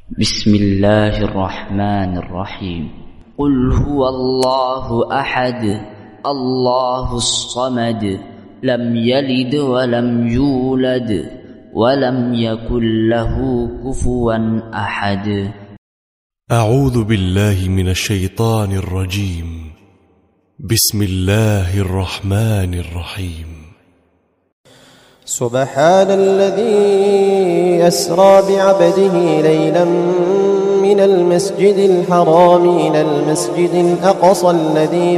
بسم الله الرحمن الرحيم. قل هو الله أحد الله الصمد لم يلد ولم يولد ولم يكن له كفوا أحد. أعوذ بالله من الشيطان الرجيم. بسم الله الرحمن الرحيم. سبحان الذي أسرى بعبده ليلا من المسجد الحرام إلى المسجد الأقصى الذي